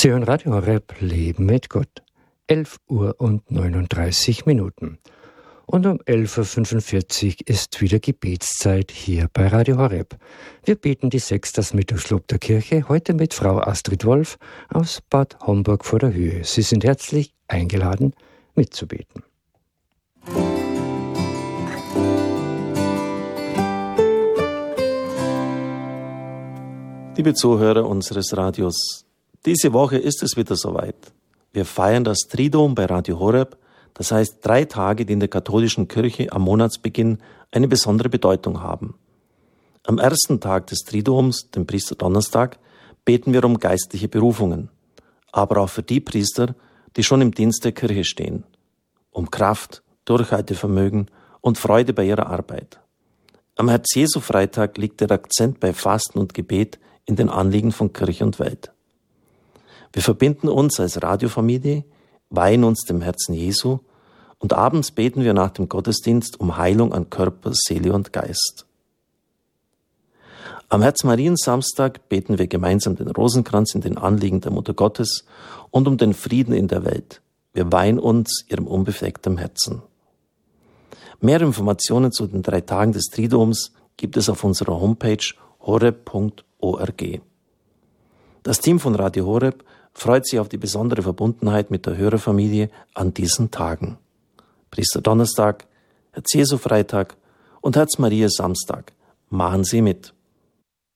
Sie hören Radio Horeb Leben mit Gott. 11 Uhr und 39 Minuten. Und um 11.45 Uhr ist wieder Gebetszeit hier bei Radio Horeb. Wir beten die Sechs das Mittagslob der Kirche, heute mit Frau Astrid Wolf aus Bad Homburg vor der Höhe. Sie sind herzlich eingeladen, mitzubeten. Liebe Zuhörer unseres Radios, diese Woche ist es wieder soweit. Wir feiern das Triduum bei Radio Horeb, das heißt 3 Tage, die in der katholischen Kirche am Monatsbeginn eine besondere Bedeutung haben. Am ersten Tag des Triduums, dem Priesterdonnerstag, beten wir um geistliche Berufungen, aber auch für die Priester, die schon im Dienst der Kirche stehen, um Kraft, Durchhaltevermögen und Freude bei ihrer Arbeit. Am Herz-Jesu-Freitag liegt der Akzent bei Fasten und Gebet in den Anliegen von Kirche und Welt. Wir verbinden uns als Radiofamilie, weihen uns dem Herzen Jesu und abends beten wir nach dem Gottesdienst um Heilung an Körper, Seele und Geist. Am Herz-Marien-Samstag beten wir gemeinsam den Rosenkranz in den Anliegen der Mutter Gottes und um den Frieden in der Welt. Wir weihen uns ihrem unbefleckten Herzen. Mehr Informationen zu den 3 Tagen des Triduums gibt es auf unserer Homepage horeb.org. Das Team von Radio Horeb freut sich auf die besondere Verbundenheit mit der Hörerfamilie an diesen Tagen. Priesterdonnerstag, Herz-Jesu-Freitag und Herz-Maria-Samstag. Machen Sie mit!